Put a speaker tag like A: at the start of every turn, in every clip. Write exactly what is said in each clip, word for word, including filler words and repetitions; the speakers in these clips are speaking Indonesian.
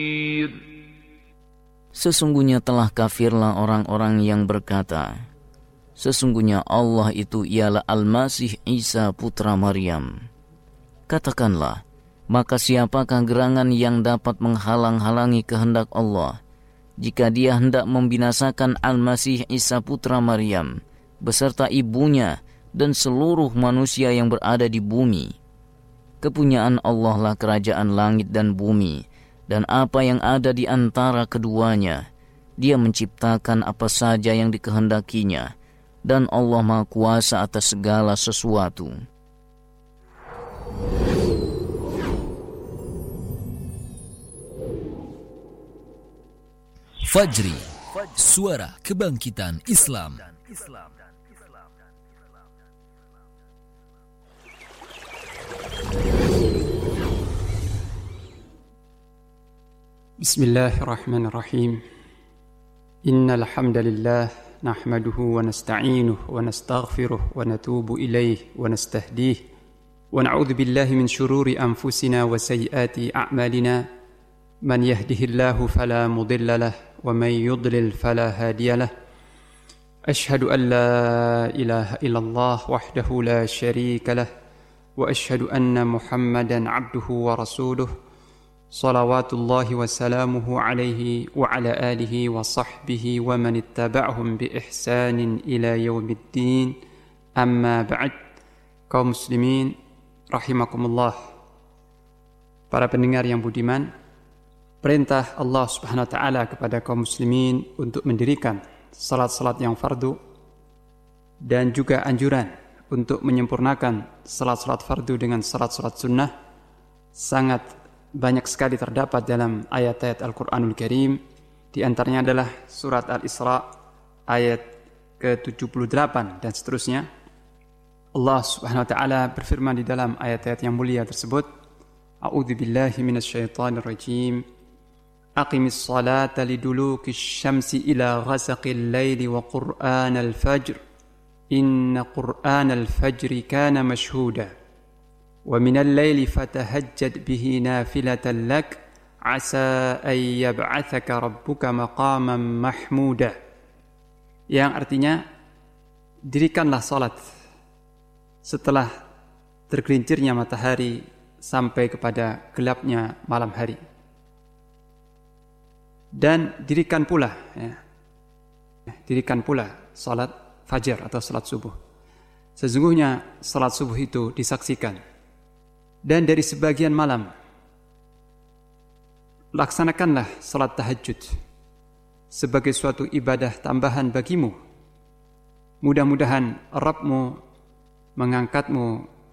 A: Sesungguhnya telah kafirlah orang-orang yang berkata, sesungguhnya Allah itu ialah Al-Masih Isa putra Maryam. Katakanlah, maka siapakah gerangan yang dapat menghalang-halangi kehendak Allah jika dia hendak membinasakan Al-Masih Isa putra Maryam beserta ibunya dan seluruh manusia yang berada di bumi? Kepunyaan Allah lah kerajaan langit dan bumi dan apa yang ada di antara keduanya. Dia menciptakan apa saja yang dikehendakinya, dan Allah Maha Kuasa atas segala sesuatu.
B: Fajri, suara kebangkitan Islam.
C: Bismillahirrahmanirrahim. Innal hamdalillah nahmaduhu wa nasta'inuhu wa nastaghfiruh wa natubu ilayhi wa nastahdih wa na'udzu billahi min shururi anfusina wa sayyiati a'malina. Man yahdihillahu fala mudilla lahu wa man yudlil fala hadiya lahu. Ashhadu an la ilaha illallah wahdahu la syarika lahu wa ashhadu anna Muhammadan 'abduhu wa rasuluh. Salawatullahi wa salamuhu alaihi wa ala alihi wa sahbihi wa man ittaba'ahum bi ihsanin ila yaumiddin. Amma ba'd. Kaum muslimin rahimakumullah. Para pendengar yang budiman, perintah Allah Subhanahu wa taala kepada kaum muslimin untuk mendirikan salat-salat yang fardu dan juga anjuran untuk menyempurnakan salat-salat fardu dengan salat-salat sunnah sangat banyak sekali terdapat dalam ayat-ayat Al-Quranul Karim. Di antaranya adalah surat Al-Isra ayat ke tujuh puluh delapan dan seterusnya. Allah Subhanahu wa taala berfirman di dalam ayat-ayat yang mulia tersebut, A'udzu billahi minasyaitonir rajim. Aqimis salata liduluki syamsi ila ghasaqil laili wa qur'anal fajr. Inna qur'anal fajri kana mashhuda. Wa minal laili fatahajjad bihi nafilatan lak asa ay yab'atsaka rabbuka maqaman mahmuda. Yang artinya, dirikanlah salat setelah tergelincirnya matahari sampai kepada gelapnya malam hari. Dan dirikan pula ya, dirikan pula salat fajar atau salat subuh. Sesungguhnya salat subuh itu disaksikan. Dan dari sebagian malam laksanakanlah salat tahajud sebagai suatu ibadah tambahan bagimu. Mudah-mudahan Rabbmu mengangkatmu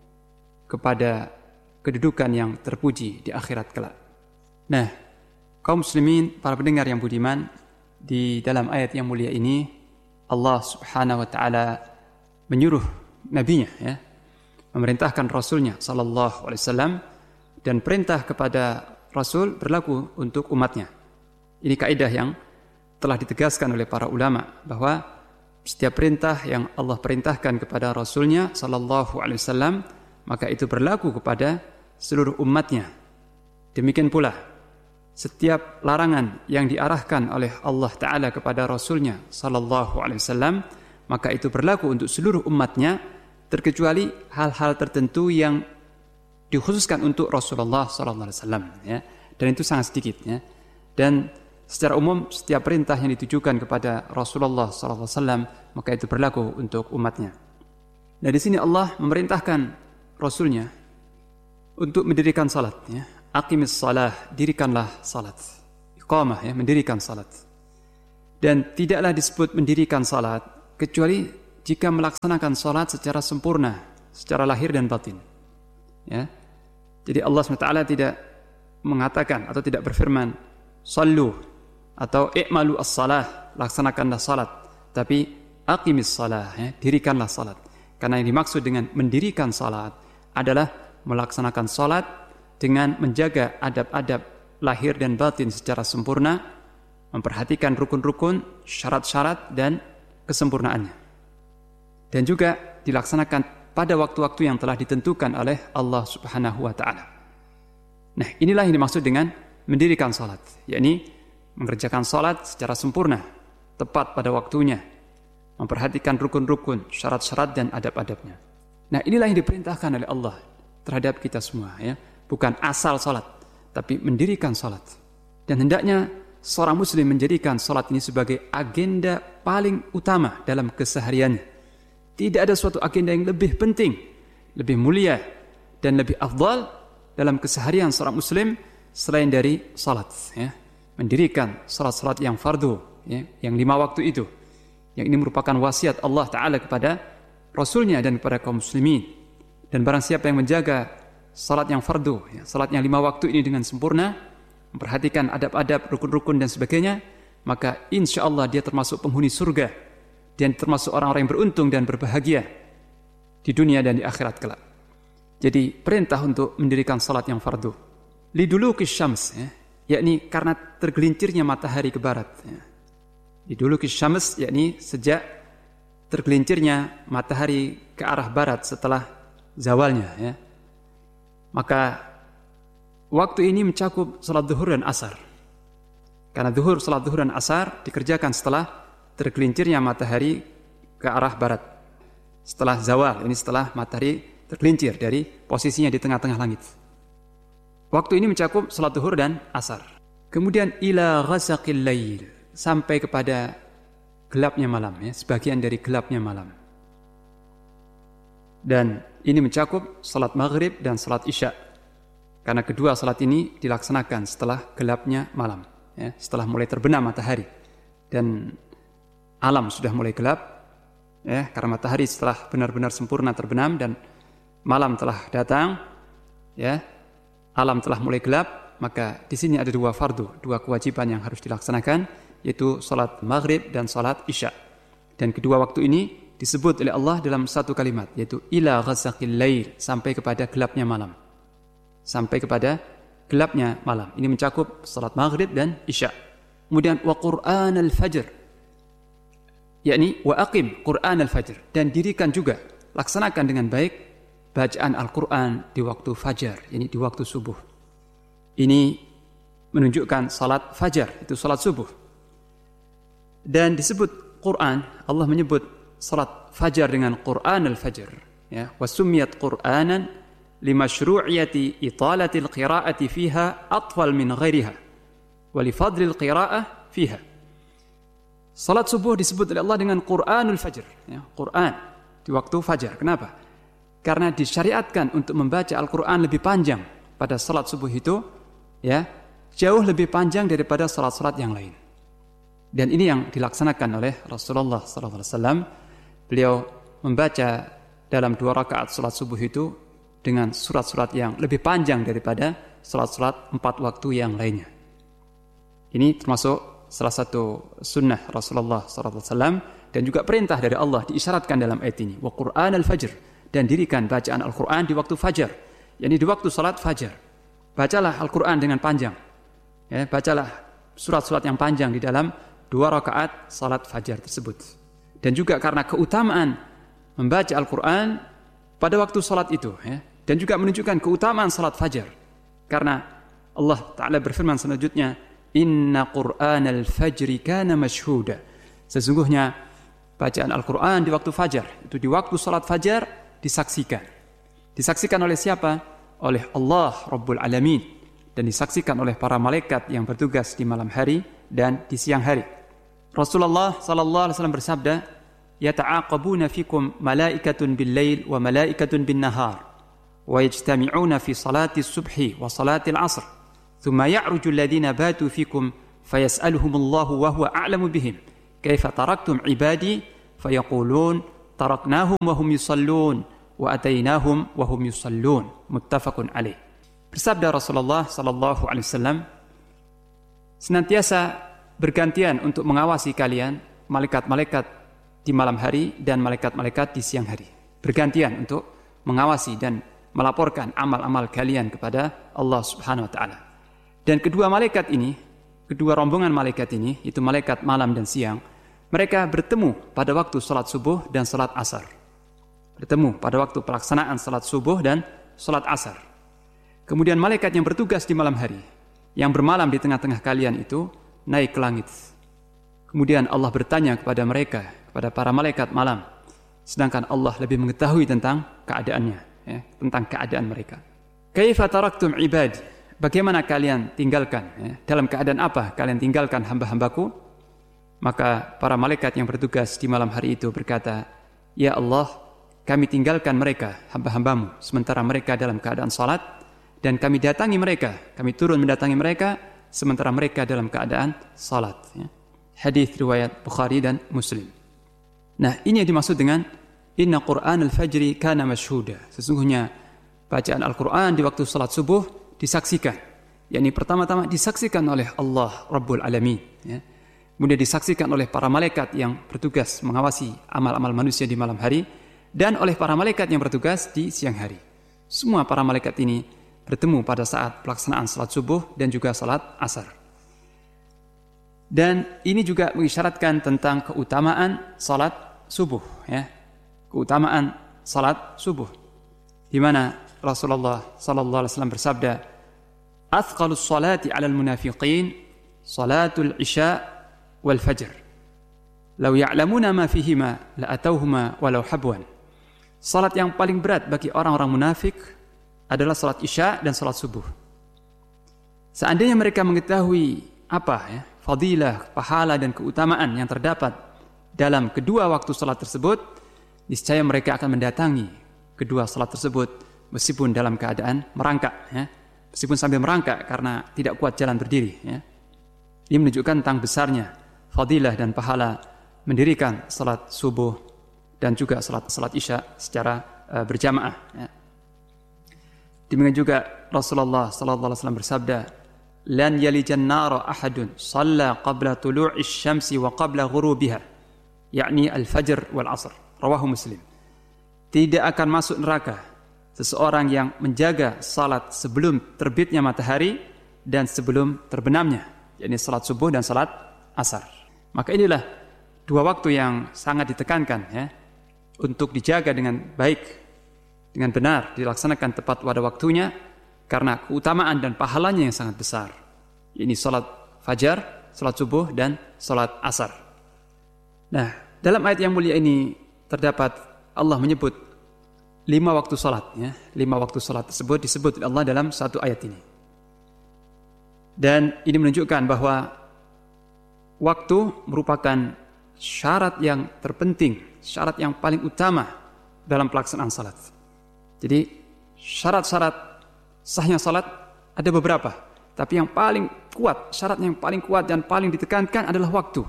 C: kepada kedudukan yang terpuji di akhirat kelak. Nah, kaum muslimin, para pendengar yang budiman, di dalam ayat yang mulia ini Allah Subhanahu wa taala menyuruh nabinya ya, memerintahkan Rasulnya sallallahu alaihi wasallam, dan perintah kepada Rasul berlaku untuk umatnya. Ini kaidah yang telah ditegaskan oleh para ulama bahwa setiap perintah yang Allah perintahkan kepada Rasulnya sallallahu alaihi wasallam, maka itu berlaku kepada seluruh umatnya. Demikian pula setiap larangan yang diarahkan oleh Allah Ta'ala kepada Rasulnya sallallahu alaihi wasallam, maka itu berlaku untuk seluruh umatnya, terkecuali hal-hal tertentu yang dikhususkan untuk Rasulullah sallallahu alaihi wasallam ya, dan itu sangat sedikit ya. Dan secara umum setiap perintah yang ditujukan kepada Rasulullah sallallahu alaihi wasallam, maka itu berlaku untuk umatnya. Nah, di sini Allah memerintahkan Rasulnya untuk mendirikan salat ya. Aqimis salah, dirikanlah salat. Iqamah ya, mendirikan salat. Dan tidaklah disebut mendirikan salat kecuali jika melaksanakan salat secara sempurna, secara lahir dan batin. Ya. Jadi Allah subhanahu wa taala tidak mengatakan atau tidak berfirman sallu atau i'malu as-salah, laksanakanlah salat, tapi aqimis salah ya, dirikanlah salat. Karena yang dimaksud dengan mendirikan salat adalah melaksanakan salat dengan menjaga adab-adab lahir dan batin secara sempurna, memperhatikan rukun-rukun, syarat-syarat dan kesempurnaannya. Dan juga dilaksanakan pada waktu-waktu yang telah ditentukan oleh Allah Subhanahu wa taala. Nah, inilah yang dimaksud dengan mendirikan salat, yakni mengerjakan salat secara sempurna, tepat pada waktunya, memperhatikan rukun-rukun, syarat-syarat dan adab-adabnya. Nah, inilah yang diperintahkan oleh Allah terhadap kita semua, ya. Bukan asal salat, tapi mendirikan salat. Dan hendaknya seorang muslim menjadikan salat ini sebagai agenda paling utama dalam kesehariannya. Tidak ada suatu agenda yang lebih penting, lebih mulia dan lebih afdal dalam keseharian seorang muslim selain dari salat, ya. Mendirikan salat-salat yang fardu, ya, yang lima waktu itu, yang ini merupakan wasiat Allah Ta'ala kepada Rasulnya dan kepada kaum muslimin. Dan barang siapa yang menjaga salat yang fardu, ya, salat yang lima waktu ini dengan sempurna, memperhatikan adab-adab, rukun-rukun dan sebagainya, maka insya Allah dia termasuk penghuni surga dan termasuk orang-orang yang beruntung dan berbahagia di dunia dan di akhirat kelak. Jadi perintah untuk mendirikan salat yang fardu. Liduluki syams, ya, yakni karena tergelincirnya matahari ke barat, ya. Liduluki syams, yakni sejak tergelincirnya matahari ke arah barat setelah zawalnya, ya. Maka waktu ini mencakup salat zuhur dan asar. Karena zuhur, salat zuhur dan asar dikerjakan setelah tergelincirnya matahari ke arah barat. Setelah zawal, ini setelah matahari tergelincir dari posisinya di tengah-tengah langit. Waktu ini mencakup salat zuhur dan asar. Kemudian ila ghasaqil lail, sampai kepada gelapnya malam, ya, sebagian dari gelapnya malam. Dan ini mencakup salat maghrib dan salat isya. Karena kedua salat ini dilaksanakan setelah gelapnya malam, ya, setelah mulai terbenam matahari dan alam sudah mulai gelap, ya, karena matahari setelah benar-benar sempurna terbenam dan malam telah datang, ya, alam telah mulai gelap, maka di sini ada dua fardu, dua kewajiban yang harus dilaksanakan, yaitu salat maghrib dan salat isya. Dan kedua waktu ini disebut oleh Allah dalam satu kalimat, yaitu ila ghasaqil lail, sampai kepada gelapnya malam. Sampai kepada gelapnya malam. Ini mencakup salat maghrib dan isya. Kemudian wa Qur'an al-fajr, yakni wa aqim Qur'an al-fajr, dan dirikan juga, laksanakan dengan baik bacaan Al-Quran di waktu fajar, yakni di waktu subuh. Ini menunjukkan salat fajar, itu salat subuh. Dan disebut Quran, Allah menyebut salat fajar dengan Quran al-fajr, ya, wa summiyat Qur'anan limasyru'iyati italatil qira'ati fiha atwal min ghairiha wa li fadlil qira'ah fiha. Salat subuh disebut oleh Allah dengan Quranul Fajr, ya, Quran di waktu fajar. Kenapa? Karena disyariatkan untuk membaca Al-Quran lebih panjang pada salat subuh itu, ya, jauh lebih panjang daripada salat-salat yang lain. Dan ini yang dilaksanakan oleh Rasulullah sallallahu alaihi wasallam. Beliau membaca dalam dua rakaat salat subuh itu dengan surat-surat yang lebih panjang daripada salat-salat empat waktu yang lainnya. Ini termasuk salah satu sunnah Rasulullah sallallahu alaihi wasallam dan juga perintah dari Allah diisyaratkan dalam ayat ini. Wa Qur'an al-fajr, dan dirikan bacaan Al-Quran di waktu fajar, yakni di waktu salat fajar. Bacalah Al-Quran dengan panjang, ya, bacalah surat-surat yang panjang di dalam dua rakaat salat fajar tersebut. Dan juga karena keutamaan membaca Al-Quran pada waktu salat itu, ya, dan juga menunjukkan keutamaan salat fajar. Karena Allah Ta'ala berfirman selanjutnya, Inna Qur'an al-fajri kana mashhuda. Sesungguhnya bacaan Al-Quran di waktu fajar, itu di waktu salat fajar disaksikan. Disaksikan oleh siapa? Oleh Allah Rabbul Alamin. Dan disaksikan oleh para malaikat yang bertugas di malam hari dan di siang hari. Rasulullah sallallahu alaihi wasallam bersabda, yata'aqabuna fikum malaikatun bil-lail wa malaikatun bin-nahar wa yajtami'una fi salati as-subhi wa salati al-'asr thumma ya'ruju alladhina batu fikum fayas'aluhumullahu wa huwa a'lamu bihim kaifa taraktum 'ibadi fayaqulun taraknahum wa hum yusallun wa atainahum wa hum yusallun. Muttafaqun alaih. Bersabda Rasulullah sallallahu alaihi wasallam, senantiasa bergantian untuk mengawasi kalian malaikat-malaikat di malam hari dan malaikat-malaikat di siang hari. Bergantian untuk mengawasi dan melaporkan amal-amal kalian kepada Allah Subhanahu wa taala. Dan kedua malaikat ini, kedua rombongan malaikat ini, itu malaikat malam dan siang, mereka bertemu pada waktu salat subuh dan salat asar. Bertemu pada waktu pelaksanaan salat subuh dan salat asar. Kemudian malaikat yang bertugas di malam hari, yang bermalam di tengah-tengah kalian itu naik ke langit. Kemudian Allah bertanya kepada mereka, kepada para malaikat malam, sedangkan Allah lebih mengetahui tentang keadaannya, ya, tentang keadaan mereka. Kaifa taraktum ibadi? Bagaimana kalian tinggalkan, ya, dalam keadaan apa kalian tinggalkan hamba-hambaku? Maka para malaikat yang bertugas di malam hari itu berkata, ya Allah, kami tinggalkan mereka, hamba-hambamu, sementara mereka dalam keadaan salat, dan kami datangi mereka, kami turun mendatangi mereka, sementara mereka dalam keadaan salat. Ya. Hadis riwayat Bukhari dan Muslim. Nah, ini yang dimaksud dengan Inna Qur'an al-Fajri kana masyhuda. Sesungguhnya bacaan Al-Quran di waktu salat subuh disaksikan. Yakni pertama-tama disaksikan oleh Allah Rabbul Alamin. Ya. Kemudian disaksikan oleh para malaikat yang bertugas mengawasi amal-amal manusia di malam hari, dan oleh para malaikat yang bertugas di siang hari. Semua para malaikat ini bertemu pada saat pelaksanaan salat subuh dan juga salat asar. Dan ini juga mengisyaratkan tentang keutamaan salat subuh, ya. Keutamaan salat subuh, di mana Rasulullah sallallahu alaihi wasallam bersabda, "Athqalus salati 'alal munafiqin salatul isya wal fajr. Law ya'lamuna ma fihima la atauhuma walau habwan." Salat yang paling berat bagi orang-orang munafik adalah salat isya dan salat subuh. Seandainya mereka mengetahui apa, ya, fadilah, pahala dan keutamaan yang terdapat dalam kedua waktu salat tersebut, niscaya mereka akan mendatangi kedua salat tersebut meskipun dalam keadaan merangkak, ya. Meskipun sambil merangkak karena tidak kuat jalan berdiri, ya. Ini menunjukkan tentang besarnya fadilah dan pahala mendirikan salat subuh dan juga salat salat isya secara uh, berjamaah, ya. Demikian juga Rasulullah sallallahu alaihi wasallam bersabda, "Lan yalijan nara ahadun shalla qabla tulu'i syamsi wa qabla ghurubiha." Yakni al-fajr wal asr. Rawahu Muslim. Tidak akan masuk neraka seseorang yang menjaga salat sebelum terbitnya matahari dan sebelum terbenamnya, yakni salat subuh dan salat asar. Maka inilah dua waktu yang sangat ditekankan, ya, untuk dijaga dengan baik, dengan benar, dilaksanakan tepat pada waktunya karena keutamaan dan pahalanya yang sangat besar. Ini salat fajar, salat subuh dan salat asar. Nah, dalam ayat yang mulia ini terdapat Allah menyebut lima waktu salat, ya. Lima waktu salat tersebut disebut oleh Allah dalam satu ayat ini. Dan ini menunjukkan bahwa waktu merupakan syarat yang terpenting, syarat yang paling utama dalam pelaksanaan salat. Jadi syarat-syarat sahnya salat ada beberapa, tapi yang paling kuat, syarat yang paling kuat dan paling ditekankan adalah waktu.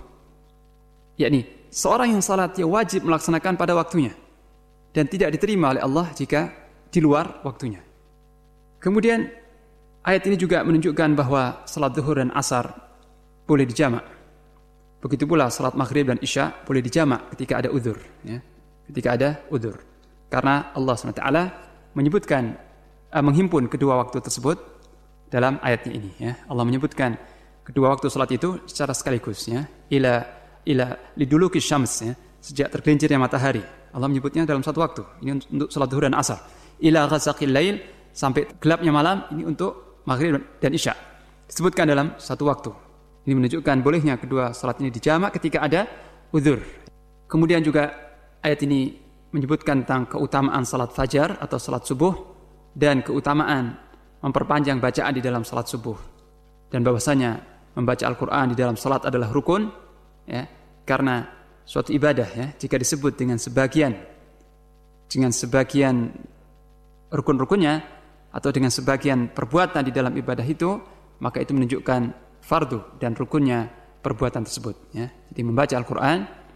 C: Yakni seorang yang salat dia wajib melaksanakan pada waktunya dan tidak diterima oleh Allah jika di luar waktunya. Kemudian ayat ini juga menunjukkan bahwa salat zuhur dan asar boleh dijamak. Begitu pula salat maghrib dan isya boleh dijamak ketika ada udzur, ya. Ketika ada udzur. Karena Allah subhanahu wa taala menyebutkan uh, menghimpun kedua waktu tersebut dalam ayatnya ini, ya. Allah menyebutkan kedua waktu salat itu secara sekaligus, ya. Ila ila liduluki syams, ya. Sejak tergelincirnya matahari. Allah menyebutnya dalam satu waktu. Ini untuk salat zuhur dan asar. Ila ghasaqil lail, sampai gelapnya malam, ini untuk maghrib dan isya. Disebutkan dalam satu waktu. Ini menunjukkan bolehnya kedua salat ini dijamak ketika ada udzur. Kemudian juga ayat ini menyebutkan tentang keutamaan salat fajar atau salat subuh dan keutamaan memperpanjang bacaan di dalam salat subuh, dan bahwasanya membaca Al-Quran di dalam salat adalah rukun, ya, karena suatu ibadah, ya, jika disebut dengan sebagian dengan sebagian rukun-rukunnya atau dengan sebagian perbuatan di dalam ibadah itu, maka itu menunjukkan fardu dan rukunnya perbuatan tersebut, ya. Jadi membaca Al-Quran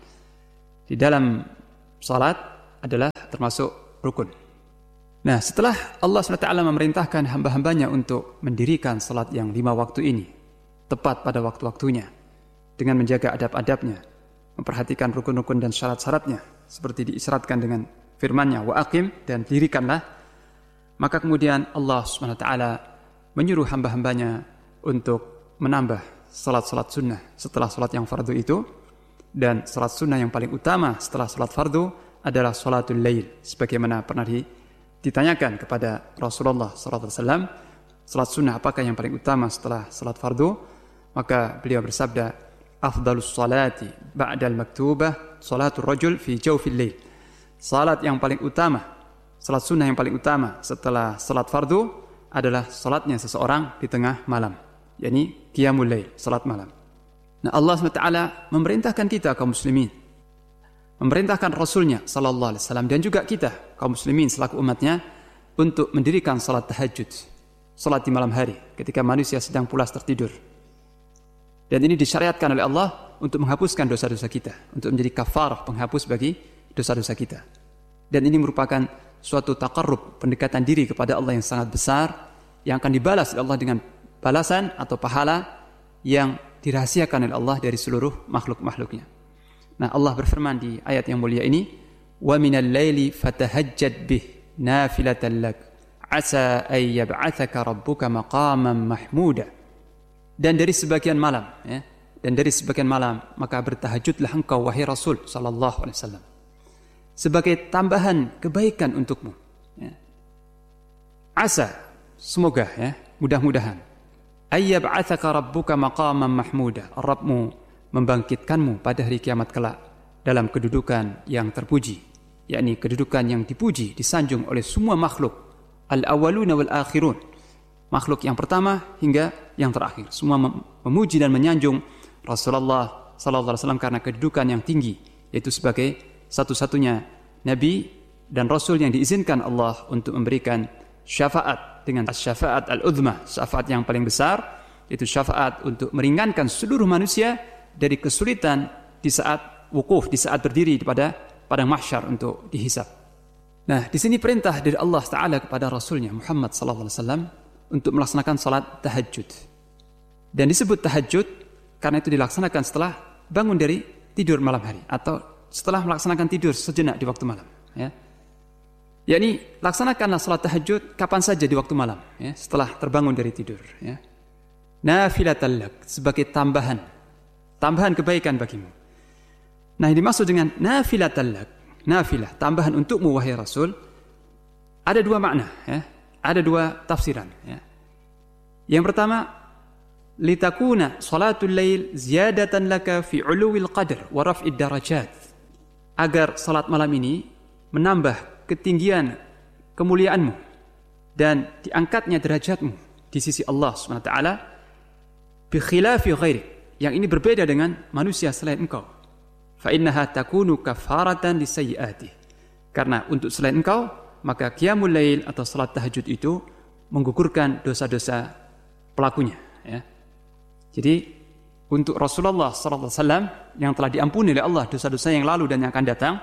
C: di dalam salat adalah termasuk rukun. Nah, setelah Allah subhanahu wa taala memerintahkan hamba-hambanya untuk mendirikan salat yang lima waktu ini tepat pada waktu-waktunya dengan menjaga adab-adabnya, memperhatikan rukun-rukun dan syarat-syaratnya seperti diisyaratkan dengan firman-Nya, wa aqim, dan dirikanlah, maka kemudian Allah subhanahu wa taala menyuruh hamba-hambanya untuk menambah salat-salat sunnah setelah salat yang fardu itu, dan salat sunnah yang paling utama setelah salat fardu adalah salatul lail, sebagaimana pernah ditanyakan kepada Rasulullah sallallahu alaihi wasallam, salat sunnah apakah yang paling utama setelah salat fardu? Maka beliau bersabda, afdalus salati ba'dal maktubah salatul rajul fi jawfil lail. Salat yang paling utama, salat sunnah yang paling utama setelah salat fardu adalah salatnya seseorang di tengah malam, yakni qiyamul lail, salat malam. Nah, Allah subhanahu wa taala memerintahkan kita kaum muslimin, memerintahkan Rasulnya sallallahu alaihi wasallam dan juga kita kaum muslimin selaku umatnya untuk mendirikan salat tahajud, salat di malam hari ketika manusia sedang pulas tertidur. Dan ini disyariatkan oleh Allah untuk menghapuskan dosa-dosa kita, untuk menjadi kafarah, penghapus bagi dosa-dosa kita. Dan ini merupakan suatu taqarrub, pendekatan diri kepada Allah yang sangat besar, yang akan dibalas oleh Allah dengan balasan atau pahala yang dirahasiakan oleh Allah dari seluruh makhluk-makhluknya. Nah, Allah berfirman di ayat yang mulia ini, wa minal laili fatahajjad bih nafilatan lak asa ay yab'atsaka rabbuka maqaman mahmuda. Dan dari sebagian malam, ya, dan dari sebagian malam maka bertahajudlah engkau wahai Rasul sallallahu alaihi wasallam sebagai tambahan kebaikan untukmu. Ya. Asa, semoga, ya, mudah-mudahan, ayyab'atsaka rabbuka maqaman mahmuda, Rabbmu membangkitkanmu pada hari kiamat kelak dalam kedudukan yang terpuji, yakni kedudukan yang dipuji, disanjung oleh semua makhluk, al-awwaluna wal akhirun, makhluk yang pertama hingga yang terakhir, semua memuji dan menyanjung Rasulullah sallallahu alaihi wasallam karena kedudukan yang tinggi, yaitu sebagai satu-satunya nabi dan rasul yang diizinkan Allah untuk memberikan syafaat dengan syafaat al-uzma, syafaat yang paling besar, yaitu syafaat untuk meringankan seluruh manusia dari kesulitan di saat wukuf, di saat berdiri pada padang mahsyar untuk dihisab. Nah, di sini perintah dari Allah Taala kepada Rasulnya Muhammad sallallahu alaihi wasallam untuk melaksanakan salat tahajud. Dan disebut tahajud karena itu dilaksanakan setelah bangun dari tidur malam hari atau setelah melaksanakan tidur sejenak di waktu malam, ya. Yakni laksanakanlah salat tahajud kapan saja di waktu malam, ya, setelah terbangun dari tidur, ya. Nafilatan lak, sebagai tambahan, tambahan kebaikan bagimu. Nah, yang dimaksud dengan nafilatan lak, nafilah, tambahan untukmu wahai Rasul, ada dua makna, ya. Ada dua tafsiran, ya. Yang pertama, litakuna salatul lail ziyadatan laka fi uluwil qadr wa raf'id darajat. Agar salat malam ini menambah ketinggian kemuliaanmu dan diangkatnya derajatmu di sisi Allah Subhanahu wa taala, bi khilafi ghairik, yang ini berbeda dengan manusia selain engkau. Fa innaha takunu kafaratan lisayyi'ati. Karena untuk selain engkau, maka qiyamul lail atau salat tahajud itu menggugurkan dosa-dosa pelakunya, ya. Jadi untuk Rasulullah sallallahu alaihi wasallam yang telah diampuni oleh Allah dosa-dosa yang lalu dan yang akan datang,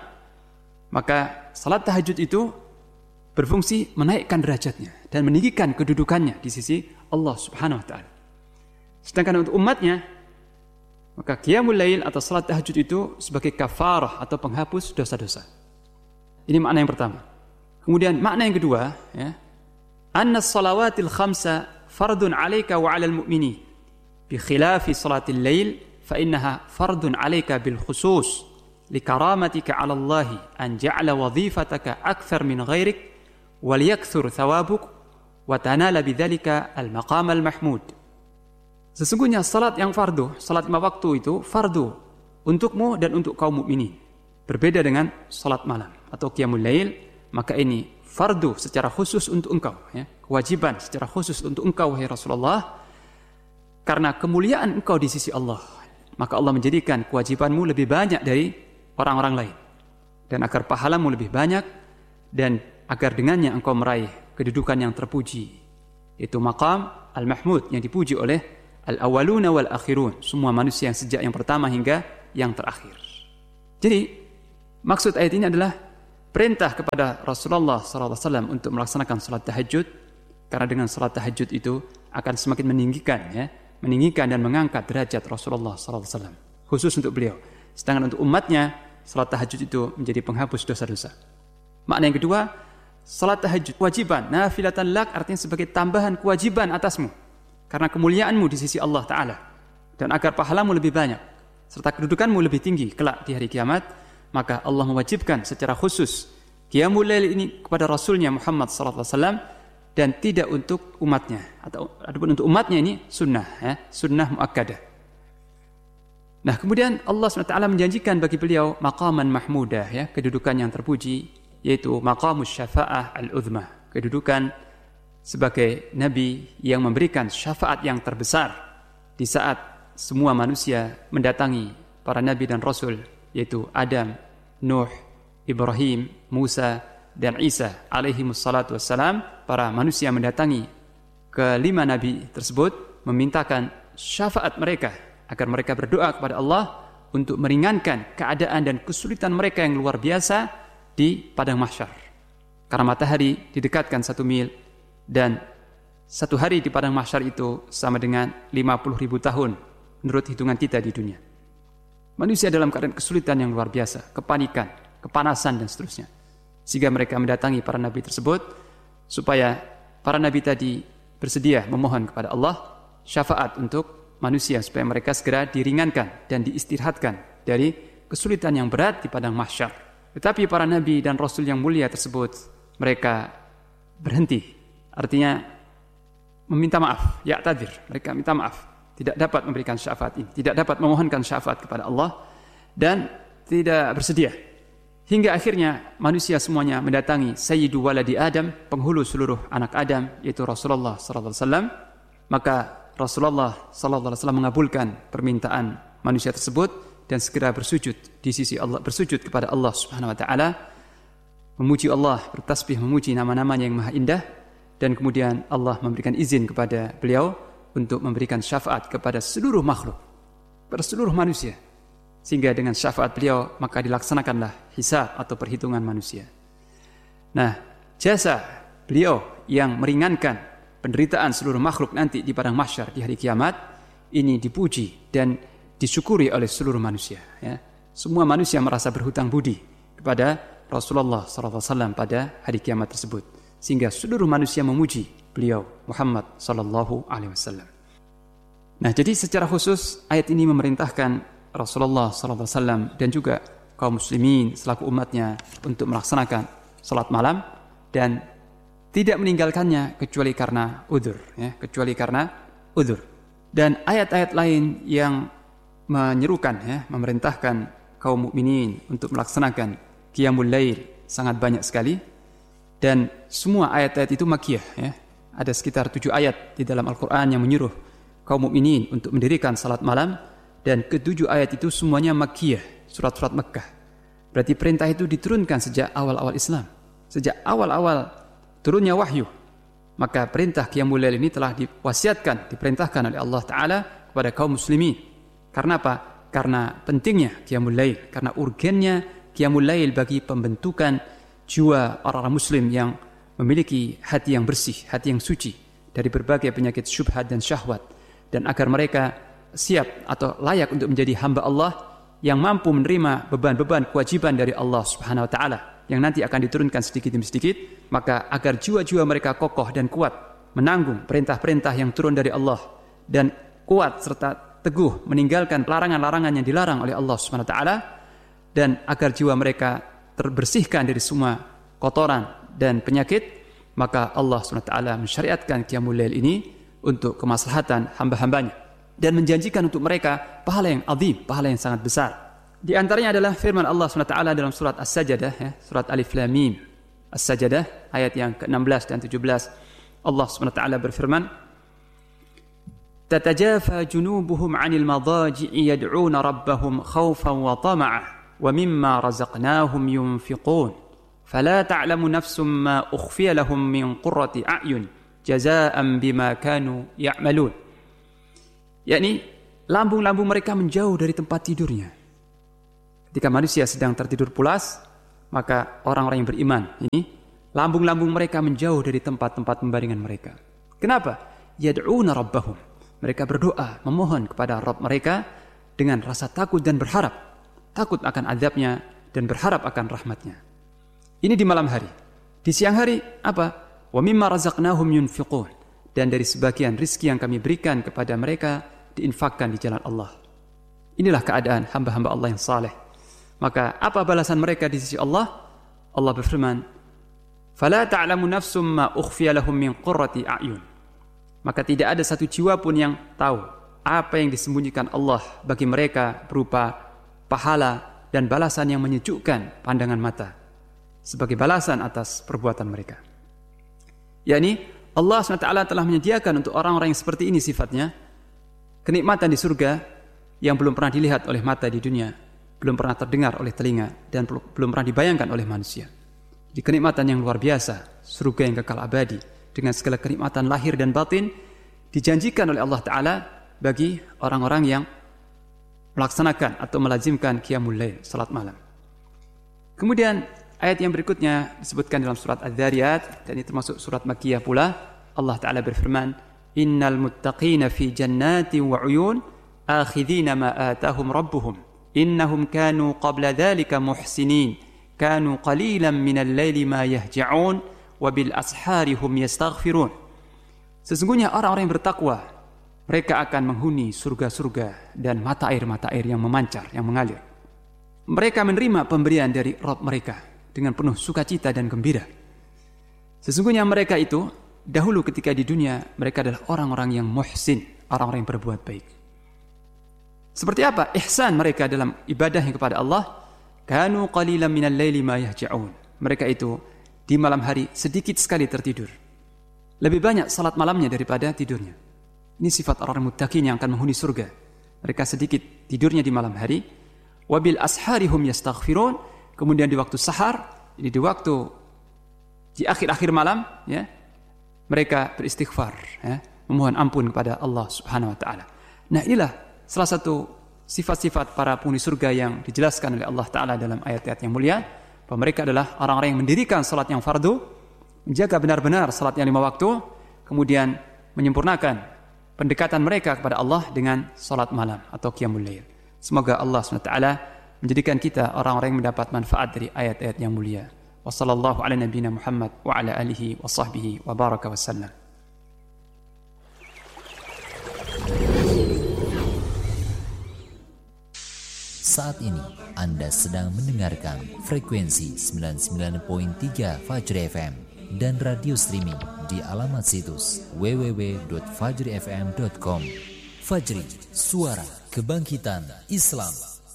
C: maka salat tahajud itu berfungsi menaikkan derajatnya dan meninggikan kedudukannya di sisi Allah Subhanahu wa taala. Sedangkan untuk umatnya, maka qiyamul lail atau salat tahajud itu sebagai kafarah atau penghapus dosa-dosa. Ini makna yang pertama. Kemudian makna yang kedua, ya, anna salawatil khamsa fardun 'alaika wa 'alal mu'minin bi khilafi salatil lail fa innaha fardun 'alaika bil khusus li karamatika 'ala Allah an ja'ala wadhifataka akthar min ghairik wa liyakthur thawabuk wa tanala bidzalika al maqam al mahmud. Sesungguhnya salat yang fardu, salat lima waktu itu fardu untukmu dan untuk kaum mukminin. Berbeda dengan salat malam atau qiyamul lail, maka ini fardu secara khusus untuk engkau, ya, kewajiban secara khusus untuk engkau wahai Rasulullah, karena kemuliaan engkau di sisi Allah, maka Allah menjadikan kewajibanmu lebih banyak dari orang-orang lain, dan agar pahalamu lebih banyak, dan agar dengannya engkau meraih kedudukan yang terpuji, yaitu maqam al-mahmud yang dipuji oleh al-awwaluna wal akhirun, semua manusia yang sejak yang pertama hingga yang terakhir. Jadi maksud ayat ini adalah perintah kepada Rasulullah sallallahu alaihi wasallam untuk melaksanakan salat tahajud, karena dengan salat tahajud itu akan semakin meninggikan, ya, meninggikan dan mengangkat derajat Rasulullah sallallahu alaihi wasallam khusus untuk beliau. Sedangkan untuk umatnya, salat tahajud itu menjadi penghapus dosa-dosa. Makna yang kedua, salat tahajud kewajiban, nafilatan lak, artinya sebagai tambahan kewajiban atasmu karena kemuliaanmu di sisi Allah Ta'ala, dan agar pahalamu lebih banyak serta kedudukanmu lebih tinggi kelak di hari kiamat, maka Allah mewajibkan secara khusus qiyamul lail ini kepada Rasulnya Muhammad sallallahu alaihi wasallam dan tidak untuk umatnya. Atau adapun untuk umatnya ini sunnah, ya, sunnah muakkadah. Nah, kemudian Allah subhanahu wa taala menjanjikan bagi beliau maqaman mahmudah, ya, kedudukan yang terpuji, yaitu maqamus syafa'ah al-uzmah, kedudukan sebagai nabi yang memberikan syafaat yang terbesar di saat semua manusia mendatangi para nabi dan rasul, yaitu Adam, Nuh, Ibrahim, Musa, dan Isa alaihi wassalatu wassalam. Para manusia mendatangi kelima nabi tersebut memintakan syafaat mereka agar mereka berdoa kepada Allah untuk meringankan keadaan dan kesulitan mereka yang luar biasa di padang mahsyar. Karena matahari didekatkan satu mil dan satu hari di padang mahsyar itu sama dengan lima puluh ribu tahun menurut hitungan kita di dunia. Manusia dalam keadaan kesulitan yang luar biasa, kepanikan, kepanasan dan seterusnya. Sehingga mereka mendatangi para nabi tersebut supaya para nabi tadi bersedia memohon kepada Allah syafaat untuk manusia supaya mereka segera diringankan dan diistirahatkan dari kesulitan yang berat di padang mahsyar. Tetapi para nabi dan rasul yang mulia tersebut mereka berhenti, artinya meminta maaf, ya'tadzir, mereka minta maaf, tidak dapat memberikan syafaat ini, tidak dapat memohonkan syafaat kepada Allah dan tidak bersedia. Hingga akhirnya manusia semuanya mendatangi Sayyidu Waladi Adam, penghulu seluruh anak Adam, yaitu Rasulullah sallallahu alaihi wasallam. Maka Rasulullah sallallahu alaihi wasallam mengabulkan permintaan manusia tersebut dan segera bersujud di sisi Allah, bersujud kepada Allah Subhanahu wa taala, memuji Allah, bertasbih memuji nama-namanya yang maha indah, dan kemudian Allah memberikan izin kepada beliau untuk memberikan syafaat kepada seluruh makhluk, kepada seluruh manusia. Sehingga dengan syafaat beliau maka dilaksanakanlah hisab atau perhitungan manusia. Nah, jasa beliau yang meringankan penderitaan seluruh makhluk nanti di padang mahsyar di hari kiamat ini dipuji dan disyukuri oleh seluruh manusia, ya. Semua manusia merasa berhutang budi kepada Rasulullah sallallahu alaihi wasallam pada hari kiamat tersebut, sehingga seluruh manusia memuji beliau Muhammad sallallahu alaihi wasallam. Nah, jadi secara khusus ayat ini memerintahkan Rasulullah sallallahu alaihi wasallam dan juga kaum muslimin selaku umatnya untuk melaksanakan salat malam dan tidak meninggalkannya kecuali karena udzur, ya, kecuali karena udzur. Dan ayat-ayat lain yang menyerukan, ya, memerintahkan kaum mukminin untuk melaksanakan qiyamul lail sangat banyak sekali, dan semua ayat-ayat itu makkiyah, ya. Ada sekitar tujuh ayat di dalam Al-Quran yang menyuruh kaum mukminin untuk mendirikan salat malam, dan ketujuh ayat itu semuanya makkiyah, surat-surat Mekkah. Berarti perintah itu diturunkan sejak awal-awal Islam, sejak awal-awal turunnya wahyu. Maka perintah qiyamul lail ini telah diwasiatkan, diperintahkan oleh Allah Ta'ala kepada kaum muslimin. Karena apa? Karena pentingnya qiyamul lail, karena urgennya qiyamul lail bagi pembentukan jiwa orang-orang muslim yang memiliki hati yang bersih, hati yang suci dari berbagai penyakit syubhat dan syahwat, dan agar mereka siap atau layak untuk menjadi hamba Allah yang mampu menerima beban-beban kewajiban dari Allah Subhanahu wa taala yang nanti akan diturunkan sedikit demi sedikit. Maka agar jiwa-jiwa mereka kokoh dan kuat menanggung perintah-perintah yang turun dari Allah, dan kuat serta teguh meninggalkan larangan-larangan yang dilarang oleh Allah Subhanahu wa taala, dan agar jiwa mereka terbersihkan dari semua kotoran dan penyakit, maka Allah Subhanahu wa taala mensyariatkan qiyamul lail ini untuk kemaslahatan hamba-hambanya dan menjanjikan untuk mereka pahala yang azim, pahala yang sangat besar. Di antaranya adalah firman Allah subhanahu wa taala dalam surat As-Sajdah, ya, surat Alif Lam Mim As-Sajdah ayat yang ke enam belas dan tujuh belas. Allah subhanahu wa taala berfirman, "Tatajafa junubuhum 'anil madaji'i yad'una rabbahum khawfan wa tama'an wa mimma razaqnahum yunfiqun fala ta'lamu nafsum ma ukhfiya lahum min qurrati a'yun jazaa'an bima kanu ya'malun." Yakni lambung-lambung mereka menjauh dari tempat tidurnya. Ketika manusia sedang tertidur pulas, maka orang-orang yang beriman ini lambung-lambung mereka menjauh dari tempat-tempat pembaringan mereka. Kenapa? Yad'una rabbahum. Mereka berdoa, memohon kepada Rabb mereka dengan rasa takut dan berharap. Takut akan azabnya dan berharap akan rahmatnya. Ini di malam hari. Di siang hari apa? Wa mimma razaqnahum yunfiqun. Dan dari sebagian rizki yang kami berikan kepada mereka diinfakkan di jalan Allah. Inilah keadaan hamba-hamba Allah yang saleh. Maka apa balasan mereka di sisi Allah? Allah berfirman, Fala ta'lamu nafsum ma ukhfiya lahum min qurrati a'yun. Maka tidak ada satu jiwa pun yang tahu apa yang disembunyikan Allah bagi mereka berupa pahala dan balasan yang menyejukkan pandangan mata sebagai balasan atas perbuatan mereka. yakni Allah subhanahu wa taala telah menyediakan untuk orang-orang yang seperti ini sifatnya kenikmatan di surga yang belum pernah dilihat oleh mata di dunia, belum pernah terdengar oleh telinga, dan belum pernah dibayangkan oleh manusia. Di kenikmatan yang luar biasa, surga yang kekal abadi dengan segala kenikmatan lahir dan batin dijanjikan oleh Allah Ta'ala bagi orang-orang yang melaksanakan atau melazimkan qiyamul lail, salat malam. Kemudian ayat yang berikutnya disebutkan dalam surat Adz-Dzariyat, dan ini termasuk surat Makkiyah pula. Allah Ta'ala berfirman, innal muttaqina fi jannatin wa uyun akhidhina ma atahum rabbuhum innahum kanu qabla dhalika muhsinin kanu qalilan minal laili ma yahja'un wa bil ashari hum yastaghfirun. Sesungguhnya orang-orang yang bertakwa mereka akan menghuni surga-surga dan mata air-mata air yang memancar, yang mengalir. Mereka menerima pemberian dari Rabb mereka dengan penuh sukacita dan gembira. Sesungguhnya mereka itu dahulu ketika di dunia mereka adalah orang-orang yang muhsin, orang-orang yang berbuat baik. Seperti apa ihsan mereka dalam ibadahnya kepada Allah? Kanu qalilan minal laili ma yahja'un. Mereka itu di malam hari sedikit sekali tertidur. Lebih banyak salat malamnya daripada tidurnya. Ini sifat orang muttaqin yang akan menghuni surga. Mereka sedikit tidurnya di malam hari. Wabil asharihum yastaghfirun. Kemudian di waktu sahar, jadi di waktu di akhir-akhir malam, ya, mereka beristighfar, ya, memohon ampun kepada Allah Subhanahu wa taala. Nah, inilah salah satu sifat-sifat para penghuni surga yang dijelaskan oleh Allah Ta'ala dalam ayat-ayat yang mulia, bahwa mereka adalah orang-orang yang mendirikan salat yang fardu, menjaga benar-benar salat yang lima waktu, kemudian menyempurnakan pendekatan mereka kepada Allah dengan salat malam atau qiyamul lail. Semoga Allah subhanahu wa taala menjadikan kita orang-orang yang mendapat manfaat dari ayat-ayat yang mulia. Wassallallahu ala nabiyyina Muhammad wa ala alihi wa sahbihi wa baraka wassalam.
B: Saat ini Anda sedang mendengarkan frekuensi sembilan puluh sembilan koma tiga Fajri F M dan radio streaming di alamat situs w w w dot fajri f m dot com. Fajri, suara kebangkitan Islam.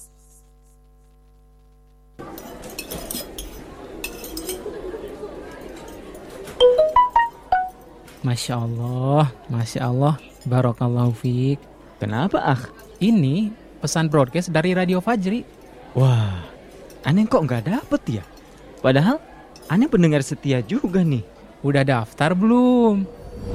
D: Masya Allah, Masya Allah, Barakallahu fiik.
E: Kenapa, Akh?
D: Ini pesan broadcast dari Radio Fajri.
E: Wah, aneh kok nggak dapet ya? Padahal aneh pendengar setia juga nih.
D: Udah daftar belum?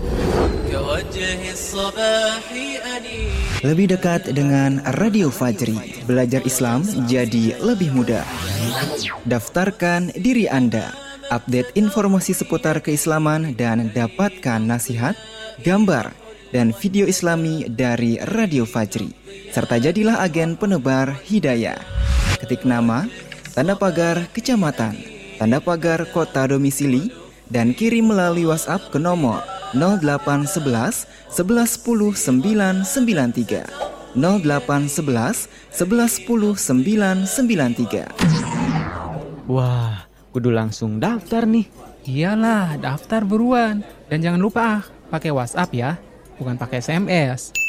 F: Lebih dekat dengan Radio Fajri, belajar Islam jadi lebih mudah. Daftarkan diri Anda, update informasi seputar keislaman dan dapatkan nasihat, gambar, dan video Islami dari Radio Fajri. Serta jadilah agen penebar hidayah. Ketik nama, tanda pagar kecamatan, tanda pagar kota domisili, dan kirim melalui WhatsApp ke nomor nol delapan sebelas sebelas sepuluh sembilan sembilan tiga nol delapan sebelas sebelas sepuluh sembilan sembilan tiga.
E: Wah, kudu langsung daftar nih.
D: Iyalah, daftar buruan. Dan jangan lupa, pakai WhatsApp ya, bukan pakai S M S.